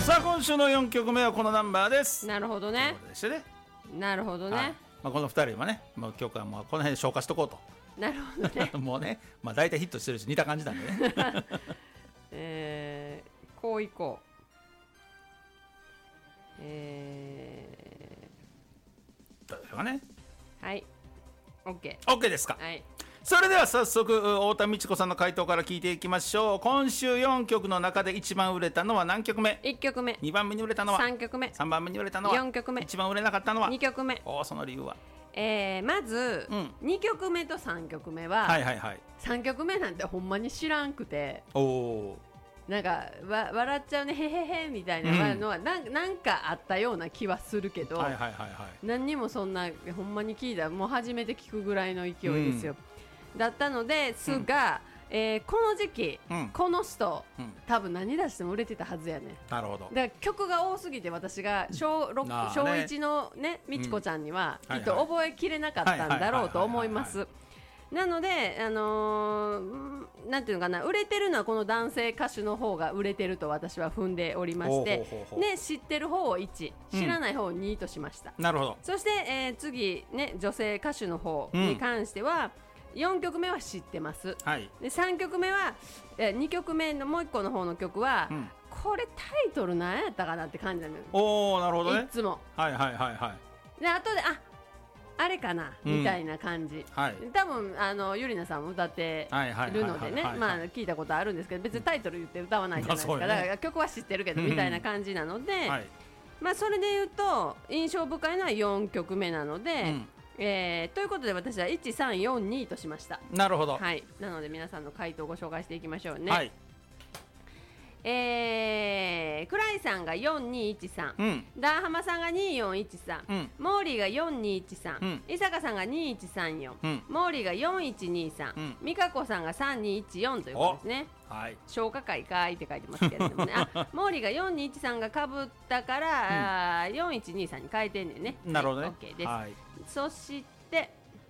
さあ今週の4曲目はこのナンバーです。 なるほどね。 でしてね、 なるほどね、 はい、この2人はね、もう曲はもうこの辺で消化しとこうと。 なるほどねもうね、大体ヒットしてるし似た感じなんでねこういこうどうでしょうかね。 はい OK ですか。 はい、 それでは早速太田美智子さんの回答から聞いていきましょう。今週4曲の中で一番売れたのは何曲目？ 1曲目、 2番目に売れたのは 3曲目、 3番目に売れたのは 4曲目、 一番売れなかったのは 2曲目。 その理由は？ まず、2曲目と3曲目は、 はいはいはい、 3曲目なんてほんまに知らんくて、なんか笑っちゃうねへへへみたいなのは、なんかあったような気はするけど、何にもそんなほんまに聞いたもう初めて聞くぐらいの勢いですよ、だったのですが、この時期、この人、多分何出しても売れてたはずやね。 なるほど。 だから曲が多すぎて私が小1のねみちこちゃんにはきっと覚えきれなかったんだろうと思います。なのでなんていうのかな、売れてるのはこの男性歌手の方が売れてると私は踏んでおりまして、ね、知ってる方を1、知らない方を2としました。 なるほど。 そして、次ね女性歌手の方に関しては、4曲目は知ってます、で3曲目は2曲目のもう1個の方の曲は、これタイトル何やったかなって感じなのよ。 なるほどね。 いつもで後であれかな、みたいな感じ、多分ゆりなさんも歌ってるのでね、聞いたことあるんですけど、別にタイトル言って歌わないじゃないですか、だから曲は知ってるけどみたいな感じなので、それで言うと印象深いのは4曲目なので、ということで私は1342としました。 なるほど、 なので皆さんの回答をご紹介していきましょうね。クライさんが4213、ダーハマさんが2413、モーリーが4213、伊坂さんが2134、モーリーが4123、美香子さんが3214ということですね。消化会かいって書いてますけれどもねモーリーが4213がかぶったから、4123に変えてんねんね。 なるほどね。 OK です。そして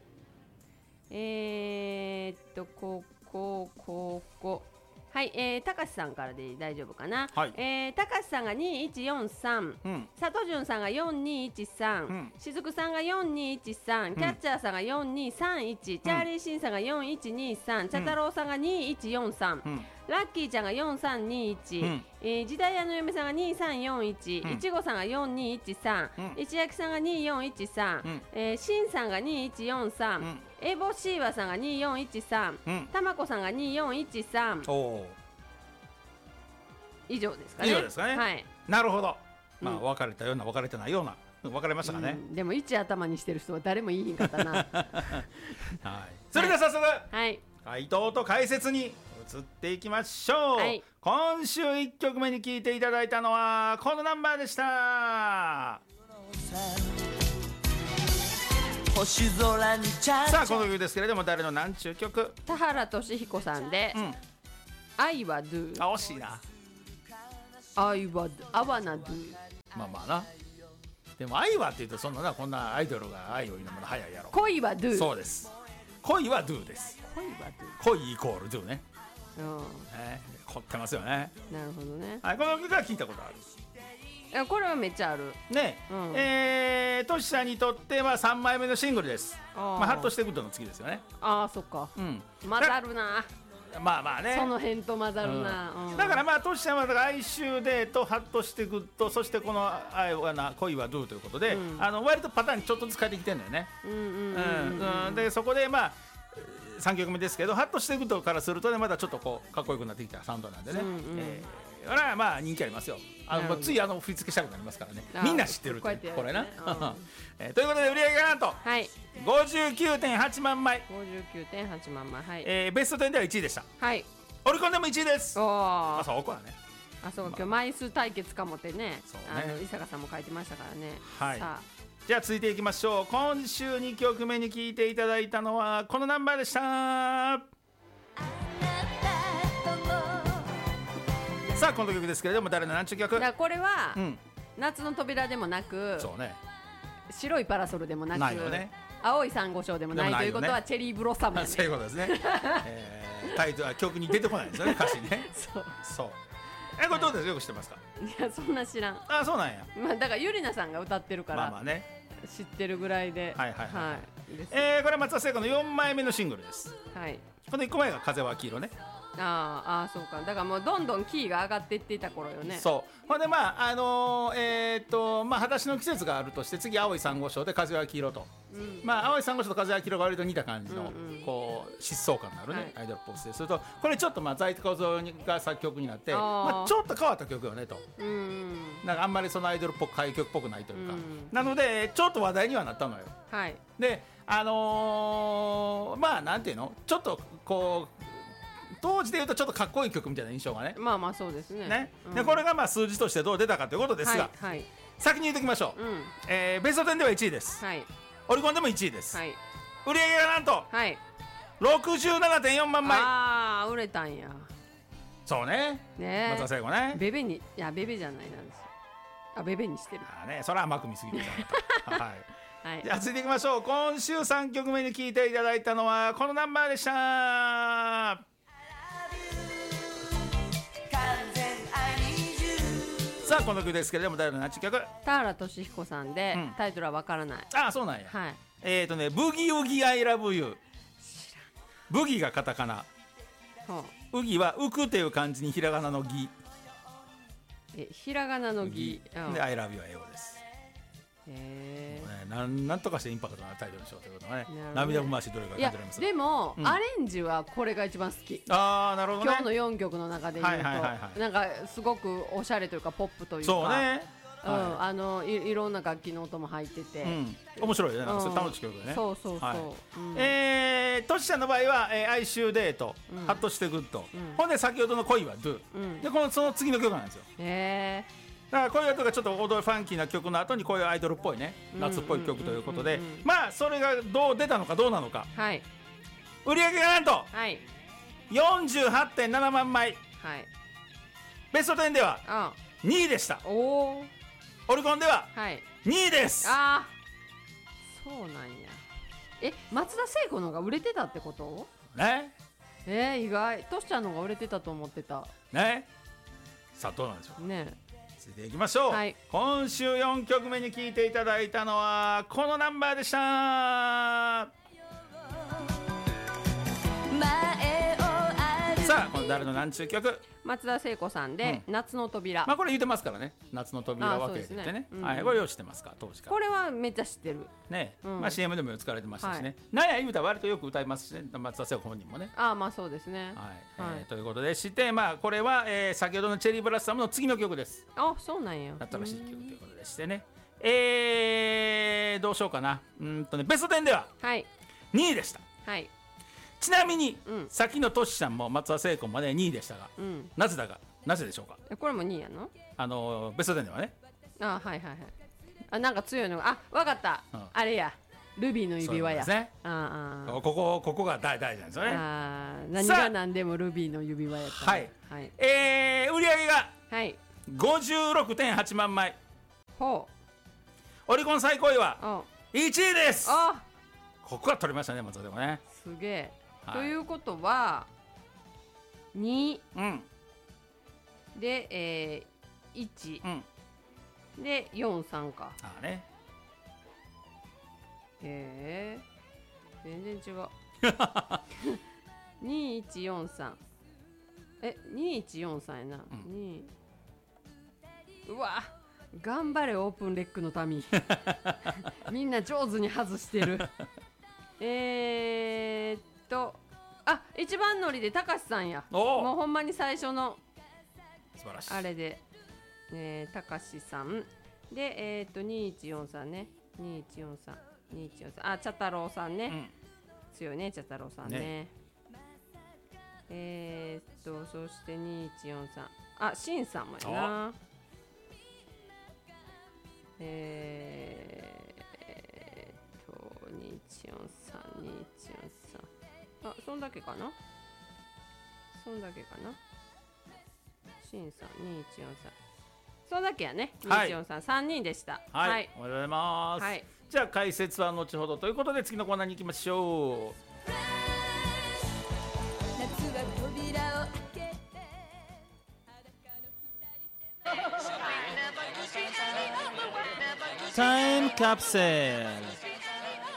ここはい、たかしさんからで大丈夫かな。たかしさんが2143、佐藤潤さんが4213、しずくさんが4213、キャッチャーさんが4231、チャーリーシンさんが4123、茶太郎さんが2143、ラッキーちゃんが4321、時代屋の嫁さんが2341、いちごさんが4213、石焼さんが2413、しんさんが2143、エボシーワさんが2413、たまこさんが2413、以上ですかね。 以上ですかね。 はい。 なるほど。分かれたような分かれてないような分かれましたかね。 でも1頭にしてる人は誰もいいんかったなそれでは早速、 回答と解説に移っていきましょう。今週1曲目に聴いていただいたのはこのナンバーでした。星空にさあこの曲ですけれども誰の何ちゅう曲？ 田原俊彦さんで、Iは do。 惜しいな。 Iは wanna do。 まあな。でも愛はって言うとそんなこんなアイドルが愛を言うのも早いやろ。 恋は do。 そうです。恋は do です。 恋は do。 恋イコール do ね。凝ってますよね。 なるほどね。 この曲は聞いたことある。 これはめっちゃあるね。トシさんにとっては3枚目のシングルです。ハッとしてグッドの次ですよね。 そっか。混ざるな。 まあね。 その辺と混ざるな。 だからトシさんは哀愁デート、ハッとしてグッド、そしてこの愛はな恋はドゥということで、割とパターンにちょっとずつ変えてきてるんだよね。でそこで3曲目ですけど、ハッとしてグッドからするとねまだちょっとこうかっこよくなってきたサウンドなんでね。人気ありますよ。つい振り付けしたくなりますからね。みんな知ってるこれな。ということで売り上げがなんと 59.8 万枚。 59.8 万枚。 ベスト10では1位でした。オリコンでも1位です。そうかね。 そう今日枚数対決かもってね、伊坂さんも書いてましたからね。 じゃあ続いていきましょう。今週2曲目に聴いていただいたのはこのナンバーでした。さあこの曲ですけれども誰の何ちゅう曲？ これは、夏の扉でもなく、白いパラソルでもなく、青い珊瑚礁でもないということはチェリーブロッサム。 そういうことですね。タイトルは曲に出てこないですよね、歌詞ね。そうこれどうですか、よく知ってますか？ いやそんな知らん。 あ、そうなんや。 まあだからゆりなさんが歌ってるから、 まあね、 知ってるぐらいで。 はいはいはい、 です。 これ松田聖子の4枚目のシングルです。 はい。 この1個前が風は黄色ね。 ああ、そうか。だからもうどんどんキーが上がっていっていた頃よね。 そう。ほんでまあまあ裸足の季節があるとして、次青い珊瑚礁で風は黄色と、まあ青い珊瑚礁と風は黄色が割と似た感じの、こう疾走感のあるね、アイドルポップスですると、これちょっとまあ在小僧が作曲になって、まあ、ちょっと変わった曲よねと、なんかあんまりそのアイドルっぽく歌謡曲っぽくないというか、なのでちょっと話題にはなったのよ。 はい。 でまあなんていうの、ちょっとこう当時でいうとちょっとかっこいい曲みたいな印象がね。 まあまあそうですね。 でこれがまあ数字としてどう出たかということですが、 はい、 先に言っておきましょう。ベスト10では1位です。 はい。 オリコンでも1位です。 はい。 売り上げがなんと、 はい、 67.4 万枚。 ああ、売れたんや。 そうね。松田聖子ね。 ベベに、いやベベじゃないなんですよ。あ、ベベにしてる。 あね、それは甘く見すぎてた。はい。 はい、 じゃあ続いていきましょう。今週3曲目に聴いていただいたのはこのナンバーでした。さあこの曲ですけれども、誰のナッチ曲？ 田原俊彦さんで、タイトルはわからない。 ああ、そうなんや。 はい。 ブギウギアイラブユー。ブギがカタカナ、ウギは浮くという漢字にひらがなのギ。 ひらがなのギでアイラブユーは英語です。なんとかしてインパクトなタイトルにしようということがね、涙ぐましいどれか感じられます。 でも、アレンジはこれが一番好き。 ああ、なるほどね。 今日の4曲の中で言うと、なんかすごくおしゃれというかポップというか、 そうね、 いろんな楽器の音も入ってて、 面白いね。なんかそれ楽しい曲だね。 そうそうそう。 トシちゃんの場合は哀愁デート、ハッとしてグッド、ほんで先ほどの恋はドゥ、でその次の曲なんですよ。だからこういうとかちょっと踊るファンキーな曲の後にこういうアイドルっぽいね、夏っぽい曲ということで、まあそれがどう出たのかどうなのか。売り上げがなんと 48.7 万枚、ベスト10では2位でした。オリコンでは2位です。 ああ、そうなんや。松田聖子の方が売れてたってことね。 意外。トシちゃんの方が売れてたと思ってたね。さあどうなんでしょうね。 続いていきましょう。今週4曲目に聴いていただいたのはこのナンバーでした。さあこの誰のなんちゅう曲？ 松田聖子さんで、夏の扉。 まあこれ言ってますからね、夏の扉分けてね。はい、これよう知ってますか？当時からこれはめっちゃ知ってるね。まあ CM でも使われてましたしね。なんや言うたら割とよく歌いますしね、松田聖子本人もね。 ああ、まあそうですね。 はい、ということでして、まあこれは先ほどのチェリーブラスサムの次の曲です。 あ、そうなんや。 新しい曲ということでしてね。どうしようかな。ベスト10では2位でした。はい。ちなみに、さっきのトシちゃんも松田聖子まで2位でしたが、なぜでしょうか？ これも2位やの？ ベスト10ではね。 あ、はいはいはい。あ、なんか強いのが、あ、わかった。あれや、ルビーの指輪や。 ここが大事なんですよね。 何が何でもルビーの指輪やった。 はい。売り上げが 56.8 万枚。オリコン最高位は1位です。ここは取りましたね、松田でもね。 すげえ。ということは2で、1で43か。 ああね。 全然違う。2143。2143やな。うわ、頑張れオープンレックの民。みんな上手に外してる。一番乗りでたかしさんや。もうほんまに最初の素晴らしいあれで、たかしさんで、2143ね。2143あ、茶太郎さんね、強いね、茶太郎さんね。そして2143、あ、しんさんもやな。2143あ、そんだけかな。しんさん2143、そんだけやね。2143、3人でした。 はい、おはようございます。じゃあ解説は後ほどということで、次のコーナーに行きましょう。 タイムカプセル